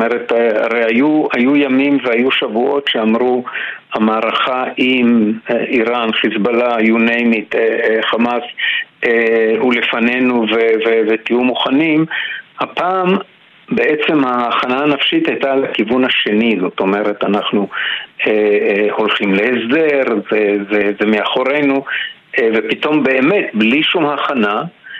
אומרת, הרי היו ימים והיו שבועות שאמרו המערכה עם איראן, חיזבאללה, you name it, חמאס, הוא לפנינו ותהיו מוכנים. הפעם בעצם ההכנה הנפשית הייתה לכיוון השני, זאת אומרת אנחנו הולכים להסדר, זה מאחורינו, ופתאום באמת בלי שום הכנה,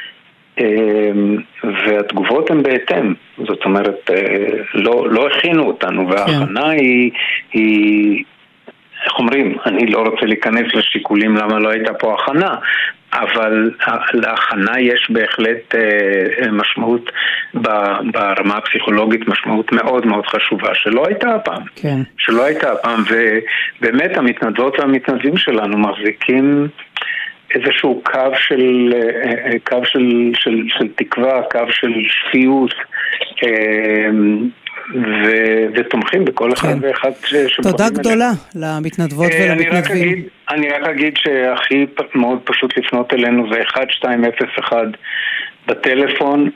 והתגובות הן בהתאם, זאת אומרת לא הכינו אותנו, וההכנה היא איך אומרים, אני לא רוצה להיכנס לשיקולים למה לא הייתה פה הכנה, אבל להכנה יש בהחלט משמעות ברמה הפסיכולוגית, משמעות מאוד מאוד חשובה שלא הייתה הפעם. כן. שלא הייתה הפעם, ובאמת המתנדבות והמתנדבים שלנו מחזיקים איזשהו קו של תקווה, קו של שפיות, ותומכים בכל אחד ואחד תודה גדולה למתנדבות ולמתנדבים. אני רק אגיד שהכי מאוד פשוט לפנות אלינו זה 1201 בטלפון,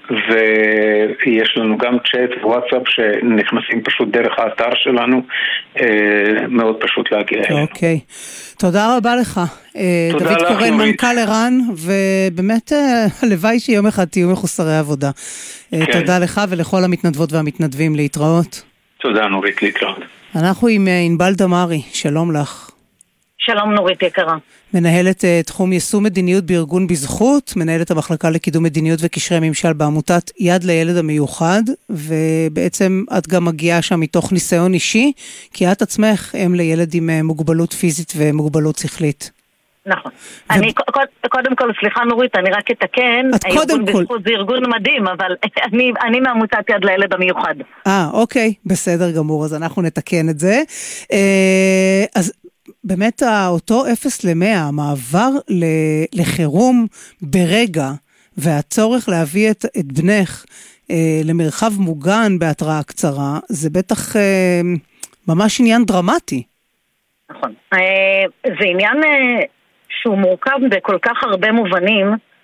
ויש לנו גם צ'אט ווואטסאפ שנכנסים פשוט דרך האתר שלנו, מאוד פשוט להגיע אלינו. אוקיי, תודה רבה לך. דוד קורן, מנכ"ל ער"ן, ובאמת הלוואי שיום אחד תהיו מחוסרי עבודה. תודה לך ולכל המתנדבות והמתנדבים, להתראות. תודה נורית, להתראות. אנחנו עם ענבל דמרי, שלום לך. שלום נורית יקרה. מנהלת תחום יישום מדיניות בארגון בזכות, מנהלת המחלקה לקידום מדיניות וקשרי ממשל בעמותת יד לילד המיוחד, ובעצם את גם מגיעה שם מתוך ניסיון אישי, כי את עצמך אם לילד עם מוגבלות פיזית ומוגבלות שכלית. נכון. אני קודם כל, סליחה נורית, אני רק אתקן, הארגון בזכות זה ארגון מדהים, אבל אני מעמותת יד לילד המיוחד. אוקיי, בסדר גמור, אז אנחנו נתקן את זה. אז באמת אותו 0-100, המעבר לחירום ברגע, והצורך להביא את בנך למרחב מוגן בהתראה קצרה, זה בטח ממש עניין דרמטי. נכון. זה עניין שהוא מורכב בכל כך הרבה מובנים,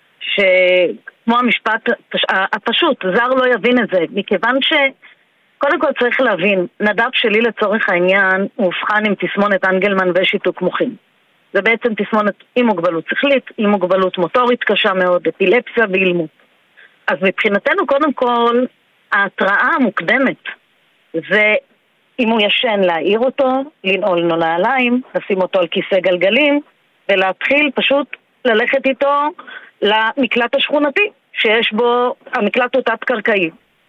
שכמו המשפט הפשוט, זר לא יבין את זה, מכיוון קודם כל צריך להבין, נדב שלי לצורך העניין הוא הובחן עם תסמונת אנגלמן ושיתוק מוחין. זה בעצם תסמונת עם מוגבלות שכלית, עם מוגבלות מוטורית קשה מאוד, אפילפסיה ואילמות. אז מבחינתנו קודם כל, ההתראה המוקדמת זה אם הוא ישן להעיר אותו, לנעול לו נעליים, לשים אותו על כיסא גלגלים, ולהתחיל פשוט ללכת איתו למקלט השכונתי, שיש בו, המקלט הוא תת-קרקעי.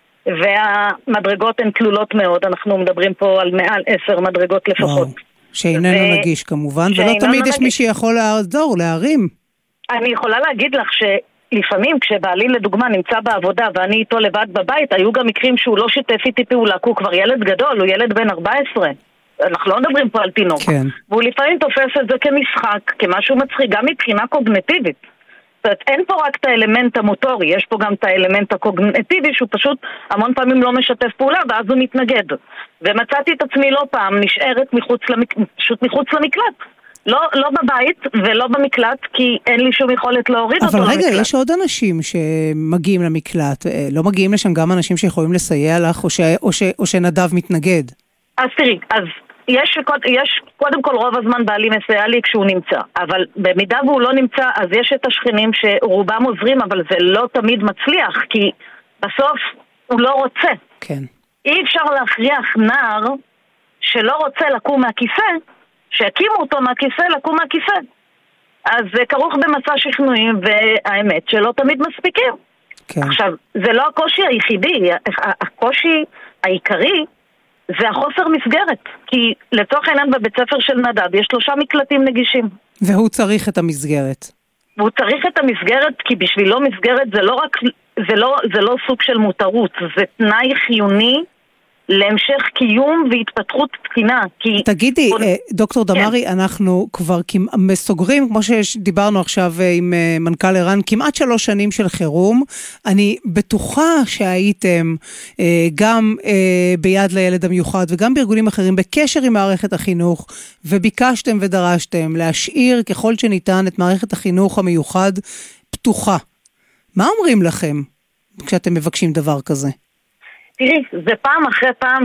והמדרגות הן כלולות מאוד, אנחנו מדברים פה על מעל 10 מדרגות לפחות. שאיננו נגיש כמובן, ולא תמיד יש מי שיכול לעזור, להרים. אני יכולה להגיד לך שלפעמים כשבעלי לדוגמה נמצא בעבודה ואני איתו לבד בבית, היו גם מקרים שהוא לא שיתף איתי פעולה, כי הוא כבר ילד גדול, הוא ילד בן 14. אנחנו לא מדברים פה על תינוק. כן. והוא לפעמים תופס את זה כמשחק, כמשהו מצחיק, גם מבחינה קוגניטיבית. אין פה רק את האלמנט המוטורי, יש פה גם את האלמנט הקוגניטיבי שהוא פשוט המון פעמים לא משתף פעולה ואז הוא מתנגד. ומצאתי את עצמי לא פעם נשארת פשוט מחוץ למקלט. לא בבית ולא במקלט, כי אין לי שום יכולת להוריד אותו למקלט. אבל רגע, יש עוד אנשים שמגיעים למקלט, לא מגיעים לשם גם אנשים שיכולים לסייע לך או שנדב מתנגד? אז תראי, אז יש קודם כל רוב הזמן בעלי מסייע לי כשהוא נמצא, אבל במידה והוא לא נמצא אז יש את השכנים שרובם עוזרים, אבל זה לא תמיד מצליח, כי בסוף הוא לא רוצה. כן. אי אפשר להכריח נער שלא רוצה לקום מהכיסא, שהקימו אותו מהכיסא לקום מהכיסא. אז זה כרוך במסע שכנועים, והאמת שלא תמיד מספיקים. כן. עכשיו, זה לא הקושי היחידי, הקושי העיקרי זה החוסר מסגרת, כי לצורך העניין בבית ספר של נדב יש 3 מקלטים נגישים. והוא צריך את המסגרת. והוא צריך את המסגרת כי בשבילו מסגרת זה לא סוג של מותרות, זה תנאי חיוני להמשך קיום והתפתחות תקינה. תגידי, דוקטור דמרי, אנחנו כבר מסוגרים, כמו שדיברנו עכשיו עם מנכ"ל ער"ן, כמעט 3 שנים של חירום. אני בטוחה שהייתם גם ביד לילד המיוחד וגם בארגונים אחרים בקשר עם מערכת החינוך, וביקשתם ודרשתם להשאיר ככל שניתן את מערכת החינוך המיוחד פתוחה. מה אומרים לכם כשאתם מבקשים דבר כזה? תראי, זה פעם אחרי פעם